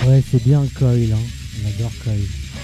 Ouais, c'est bien Coil, hein. On adore Coil.